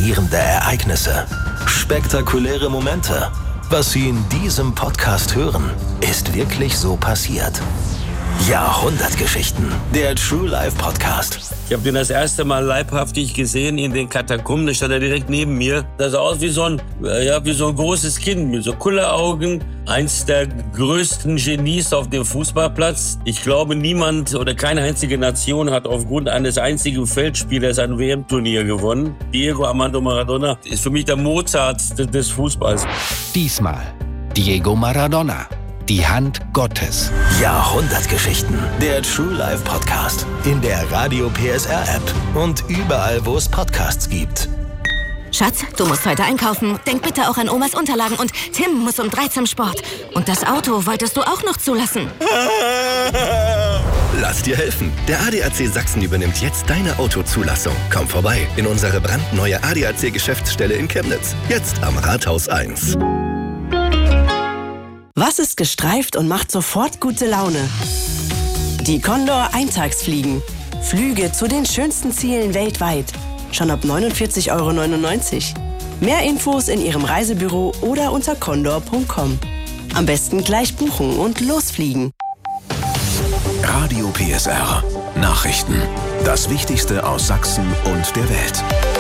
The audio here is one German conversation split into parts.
faszinierende Ereignisse, spektakuläre Momente. Was Sie in diesem Podcast hören, ist wirklich so passiert. Jahrhundertgeschichten, der True Life Podcast. Ich habe den das erste Mal leibhaftig gesehen in den Katakomben. Da stand er direkt neben mir. Das sah aus wie so ein großes Kind mit so Kulleraugen. Eins der größten Genies auf dem Fußballplatz. Ich glaube, niemand oder keine einzige Nation hat aufgrund eines einzigen Feldspielers ein WM-Turnier gewonnen. Diego Armando Maradona ist für mich der Mozart des Fußballs. Diesmal Diego Maradona. Die Hand Gottes. Jahrhundertgeschichten. Der True Life Podcast. In der Radio PSR App und überall, wo es Podcasts gibt. Schatz, du musst heute einkaufen. Denk bitte auch an Omas Unterlagen und Tim muss um 3 zum Sport. Und das Auto wolltest du auch noch zulassen. Lass dir helfen. Der ADAC Sachsen übernimmt jetzt deine Autozulassung. Komm vorbei in unsere brandneue ADAC-Geschäftsstelle in Chemnitz. Jetzt am Rathaus 1. Was ist gestreift und macht sofort gute Laune? Die Condor Eintagsfliegen. Flüge zu den schönsten Zielen weltweit. Schon ab 49,99 €. Mehr Infos in Ihrem Reisebüro oder unter condor.com. Am besten gleich buchen und losfliegen. Radio PSR. Nachrichten. Das Wichtigste aus Sachsen und der Welt.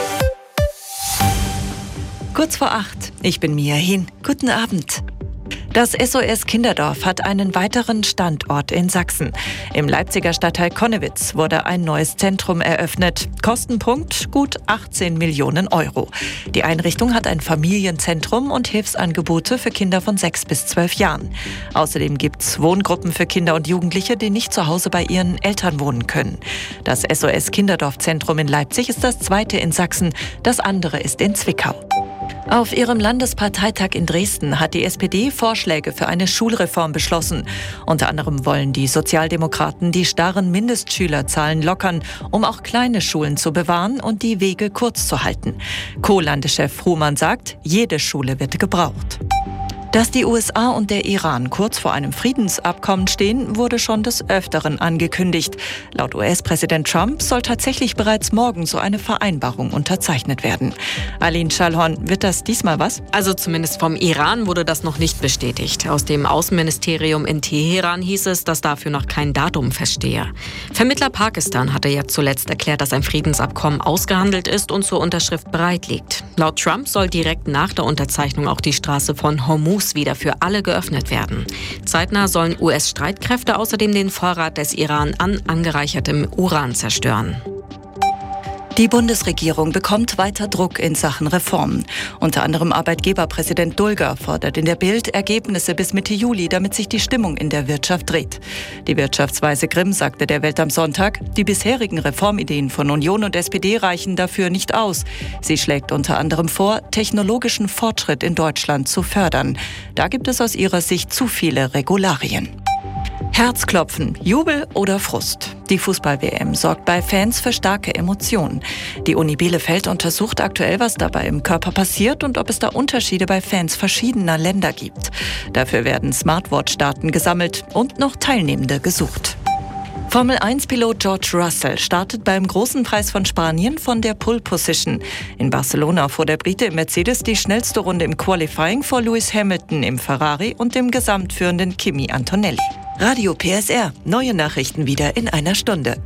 Kurz vor 8. Ich bin Mia Hin. Guten Abend. Das SOS Kinderdorf hat einen weiteren Standort in Sachsen. Im Leipziger Stadtteil Connewitz wurde ein neues Zentrum eröffnet. Kostenpunkt gut 18 Millionen €. Die Einrichtung hat ein Familienzentrum und Hilfsangebote für Kinder von 6 bis 12 Jahren. Außerdem gibt es Wohngruppen für Kinder und Jugendliche, die nicht zu Hause bei ihren Eltern wohnen können. Das SOS Kinderdorf-Zentrum in Leipzig ist das zweite in Sachsen. Das andere ist in Zwickau. Auf ihrem Landesparteitag in Dresden hat die SPD Vorschläge für eine Schulreform beschlossen. Unter anderem wollen die Sozialdemokraten die starren Mindestschülerzahlen lockern, um auch kleine Schulen zu bewahren und die Wege kurz zu halten. Co-Landeschef Ruhmann sagt, jede Schule wird gebraucht. Dass die USA und der Iran kurz vor einem Friedensabkommen stehen, wurde schon des Öfteren angekündigt. Laut US-Präsident Trump soll tatsächlich bereits morgen so eine Vereinbarung unterzeichnet werden. Aline Schallhorn, wird das diesmal was? Also zumindest vom Iran wurde das noch nicht bestätigt. Aus dem Außenministerium in Teheran hieß es, dass dafür noch kein Datum feststehe. Vermittler Pakistan hatte ja zuletzt erklärt, dass ein Friedensabkommen ausgehandelt ist und zur Unterschrift bereit liegt. Laut Trump soll direkt nach der Unterzeichnung auch die Straße von Hormuz wieder für alle geöffnet werden. Zeitnah sollen US-Streitkräfte außerdem den Vorrat des Iran an angereichertem Uran zerstören. Die Bundesregierung bekommt weiter Druck in Sachen Reformen. Unter anderem Arbeitgeberpräsident Dulger fordert in der Bild Ergebnisse bis Mitte Juli, damit sich die Stimmung in der Wirtschaft dreht. Die Wirtschaftsweise Grimm sagte der Welt am Sonntag, die bisherigen Reformideen von Union und SPD reichen dafür nicht aus. Sie schlägt unter anderem vor, technologischen Fortschritt in Deutschland zu fördern. Da gibt es aus ihrer Sicht zu viele Regularien. Herzklopfen, Jubel oder Frust? Die Fußball-WM sorgt bei Fans für starke Emotionen. Die Uni Bielefeld untersucht aktuell, was dabei im Körper passiert und ob es da Unterschiede bei Fans verschiedener Länder gibt. Dafür werden Smartwatch-Daten gesammelt und noch Teilnehmende gesucht. Formel-1-Pilot George Russell startet beim Großen Preis von Spanien von der Pole Position. In Barcelona fuhr der Brite im Mercedes die schnellste Runde im Qualifying vor Lewis Hamilton im Ferrari und dem gesamtführenden Kimi Antonelli. Radio PSR. Neue Nachrichten wieder in einer Stunde.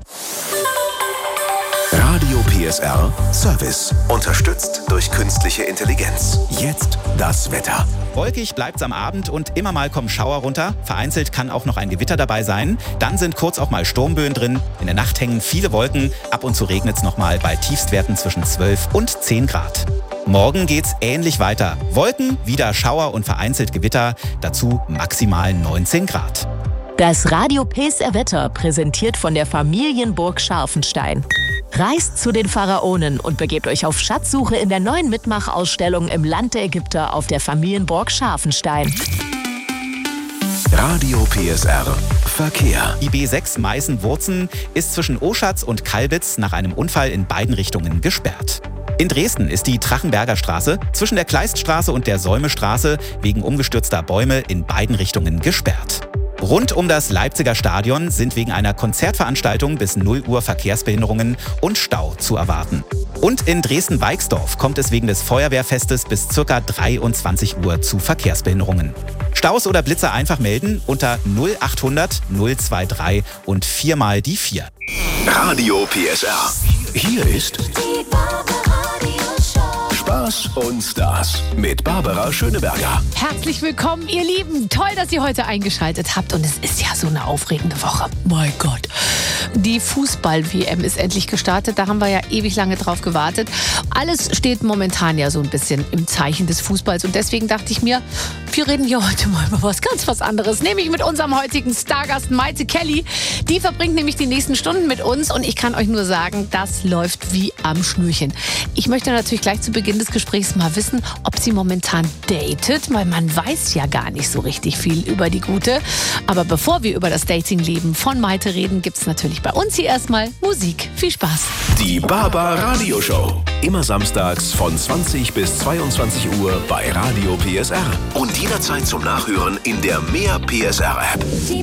Radio PSR Service. Unterstützt durch künstliche Intelligenz. Jetzt das Wetter. Wolkig bleibt's am Abend und immer mal kommen Schauer runter. Vereinzelt kann auch noch ein Gewitter dabei sein. Dann sind kurz auch mal Sturmböen drin. In der Nacht hängen viele Wolken. Ab und zu regnet's noch mal bei Tiefstwerten zwischen 12 und 10 Grad. Morgen geht's ähnlich weiter. Wolken, wieder Schauer und vereinzelt Gewitter. Dazu maximal 19 Grad. Das Radio PSR Wetter präsentiert von der Familienburg Scharfenstein. Reist zu den Pharaonen und begebt euch auf Schatzsuche in der neuen Mitmachausstellung im Land der Ägypter auf der Familienburg Scharfenstein. Radio PSR Verkehr. Die B6 Meißen-Wurzen ist zwischen Oschatz und Kalbitz nach einem Unfall in beiden Richtungen gesperrt. In Dresden ist die Trachenberger Straße zwischen der Kleiststraße und der Säumestraße wegen umgestürzter Bäume in beiden Richtungen gesperrt. Rund um das Leipziger Stadion sind wegen einer Konzertveranstaltung bis 0 Uhr Verkehrsbehinderungen und Stau zu erwarten. Und in Dresden-Weixdorf kommt es wegen des Feuerwehrfestes bis ca. 23 Uhr zu Verkehrsbehinderungen. Staus oder Blitzer einfach melden unter 0800 023 und 4 mal die 4. Radio PSR. Hier ist Spaß und Stars mit Barbara Schöneberger. Herzlich willkommen, ihr Lieben. Toll, dass ihr heute eingeschaltet habt. Und es ist ja so eine aufregende Woche. Mein Gott. Die Fußball-WM ist endlich gestartet. Da haben wir ja ewig lange drauf gewartet. Alles steht momentan ja so ein bisschen im Zeichen des Fußballs. Und deswegen dachte ich mir, wir reden hier heute mal über was anderes. Nämlich mit unserem heutigen Stargast Maite Kelly. Die verbringt nämlich die nächsten Stunden mit uns. Und ich kann euch nur sagen, das läuft wie am Schnürchen. Ich möchte natürlich gleich zu Beginn des Gesprächs mal wissen, ob sie momentan datet, weil man weiß ja gar nicht so richtig viel über die Gute. Aber bevor wir über das Datingleben von Maite reden, gibt's natürlich bei uns hier erstmal Musik. Viel Spaß. Die Baba Radio Show. Immer samstags von 20 bis 22 Uhr bei Radio PSR. Und jederzeit zum Nachhören in der Mehr PSR App.